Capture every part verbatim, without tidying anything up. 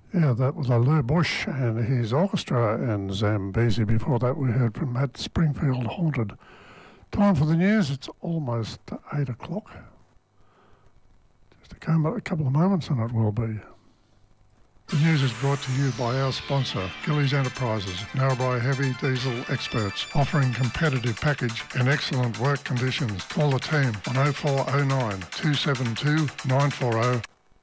Yeah, that was Lou Bush and his orchestra and Zambezi. Before that, we heard from Matt Springfield, Haunted. Time for the news. It's almost eight o'clock. Just a couple of moments and it will be. The news is brought to you by our sponsor, Gillies Enterprises, Narrabri Heavy Diesel Experts, offering competitive package and excellent work conditions. Call the team on oh four oh nine, two seven two, nine four oh.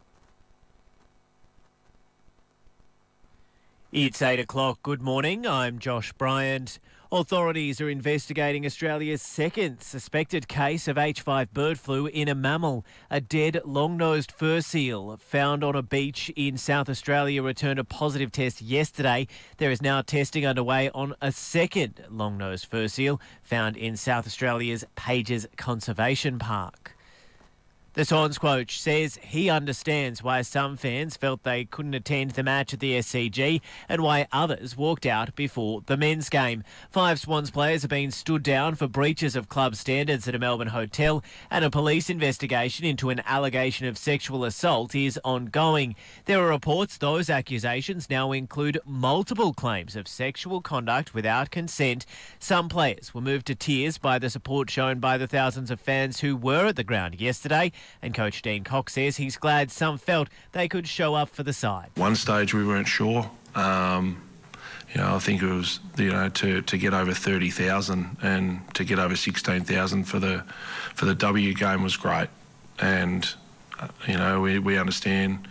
It's eight o'clock. Good morning. I'm Josh Bryant. Authorities are investigating Australia's second suspected case of H five bird flu in a mammal. A dead long-nosed fur seal found on a beach in South Australia returned a positive test yesterday. There is now testing underway on a second long-nosed fur seal found in South Australia's Pages Conservation Park. The Swans coach says he understands why some fans felt they couldn't attend the match at the S C G and why others walked out before the men's game. Five Swans players have been stood down for breaches of club standards at a Melbourne hotel, and a police investigation into an allegation of sexual assault is ongoing. There are reports those accusations now include multiple claims of sexual conduct without consent. Some players were moved to tears by the support shown by the thousands of fans who were at the ground yesterday. And Coach Dean Cox says he's glad some felt they could show up for the side. One stage we weren't sure. Um, you know, I think it was, you know, to, to get over thirty thousand and to get over sixteen thousand for the for the W game was great. And, uh, you know, we, we understand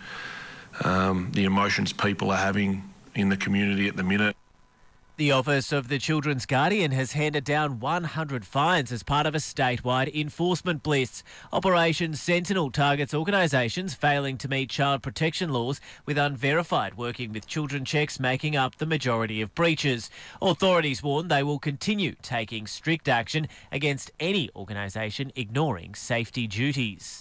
um, the emotions people are having in the community at the minute. The Office of the Children's Guardian has handed down one hundred fines as part of a statewide enforcement blitz. Operation Sentinel targets organisations failing to meet child protection laws, with Unverified working with children checks making up the majority of breaches. Authorities warn they will continue taking strict action against any organisation ignoring safety duties.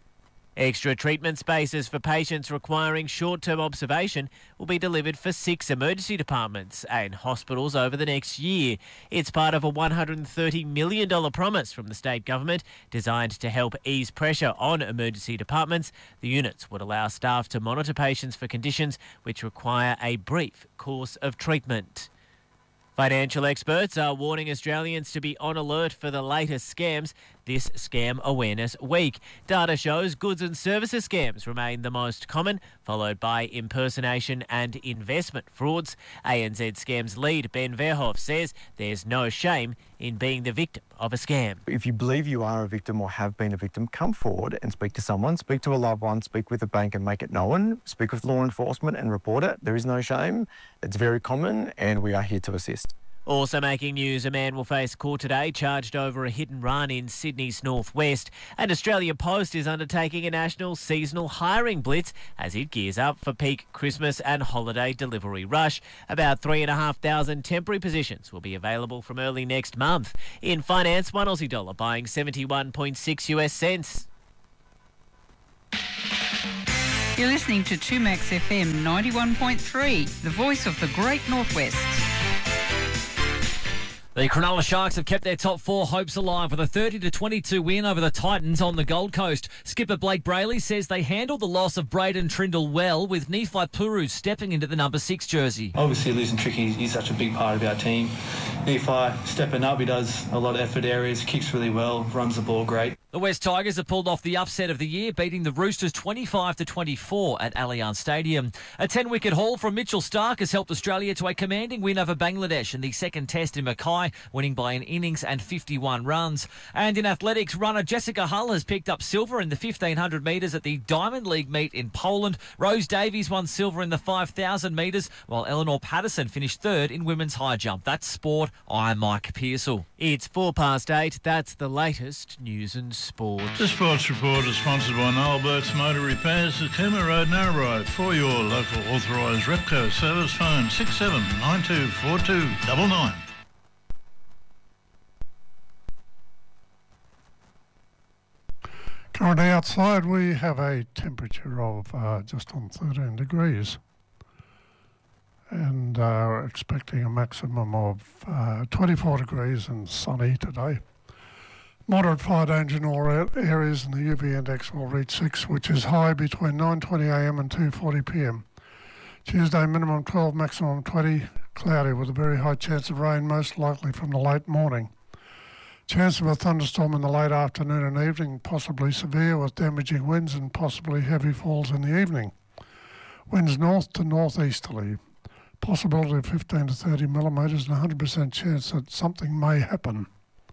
Extra treatment spaces for patients requiring short-term observation will be delivered for six emergency departments and hospitals over the next year. It's part of a one hundred thirty million dollars promise from the state government designed to help ease pressure on emergency departments. The units would allow staff to monitor patients for conditions which require a brief course of treatment. Financial experts are warning Australians to be on alert for the latest scams this Scam Awareness Week. Data shows goods and services scams remain the most common, followed by impersonation and investment frauds. A N Z Scams lead Ben Verhoef says there's no shame in being the victim of a scam. If you believe you are a victim or have been a victim, come forward and speak to someone, speak to a loved one, speak with a bank and make it known, speak with law enforcement and report it. There is no shame. It's very common and we are here to assist. Also making news, a man will face court today charged over a hit and run in Sydney's northwest. And Australia Post is undertaking a national seasonal hiring blitz as it gears up for peak Christmas and holiday delivery rush. About three thousand five hundred temporary positions will be available from early next month. In finance, one Aussie dollar buying seventy-one point six U S cents. You're listening to two Max F M ninety-one point three, the voice of the Great Northwest. The Cronulla Sharks have kept their top four hopes alive with a thirty to twenty-two win over the Titans on the Gold Coast. Skipper Blake Brayley says they handled the loss of Braden Trindle well, with Nephi Puru stepping into the number six jersey. Obviously losing Tricky, he's such a big part of our team. Nephi stepping up, he does a lot of effort areas, kicks really well, runs the ball great. The West Tigers have pulled off the upset of the year, beating the Roosters twenty-five to twenty-four at Allianz Stadium. A ten-wicket haul from Mitchell Starc has helped Australia to a commanding win over Bangladesh in the second test in Mackay, winning by an innings and fifty-one runs. And in athletics, runner Jessica Hull has picked up silver in the fifteen hundred metres at the Diamond League meet in Poland. Rose Davies won silver in the five thousand metres, while Eleanor Patterson finished third in women's high jump. That's sport. I'm Mike Pearsall. It's four past eight. That's the latest news and sport. The Sports Report is sponsored by Noel Burt's Motor Repairs at Cooma Road, Narrabri. For your local authorised Repco service, phone six seven nine two four two nine nine. Currently outside we have a temperature of uh, just on thirteen degrees and uh, we're expecting a maximum of uh, twenty-four degrees and sunny today. Moderate fire danger in all areas, and the U V index will reach six, which is high between nine twenty a m and two forty p m. Tuesday minimum twelve, maximum twenty, cloudy with a very high chance of rain, most likely from the late morning. Chance of a thunderstorm in the late afternoon and evening, possibly severe with damaging winds and possibly heavy falls in the evening. Winds north to northeasterly. Possibility of fifteen to thirty millimetres and one hundred percent chance that something may happen.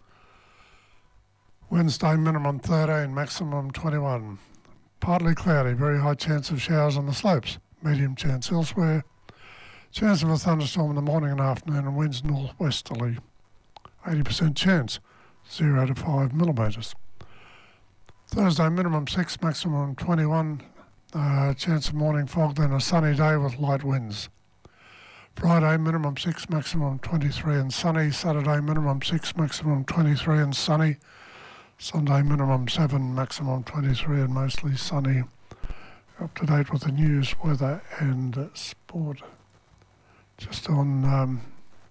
Wednesday minimum thirteen, maximum twenty-one. Partly cloudy, very high chance of showers on the slopes. Medium chance elsewhere. Chance of a thunderstorm in the morning and afternoon and winds northwesterly. eighty percent chance, zero to five millimetres. Thursday minimum six, maximum twenty-one. Uh, chance of morning fog, then a sunny day with light winds. Friday minimum six, maximum twenty-three and sunny. Saturday minimum six, maximum twenty-three and sunny. Sunday minimum seven, maximum twenty-three and mostly sunny. Up to date with the news, weather and uh, sport. Just on um,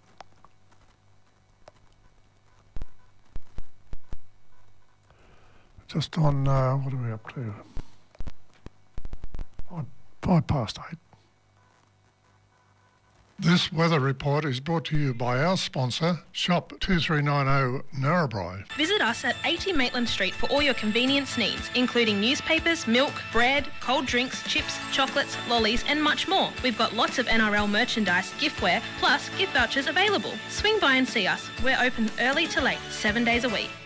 just on uh, what are we up to? Five, five past eight. This weather report is brought to you by our sponsor, Shop two three nine zero Narrabri. Visit us at eighty Maitland Street for all your convenience needs, including newspapers, milk, bread, cold drinks, chips, chocolates, lollies and much more. We've got lots of N R L merchandise, giftware, plus gift vouchers available. Swing by and see us. We're open early to late, seven days a week.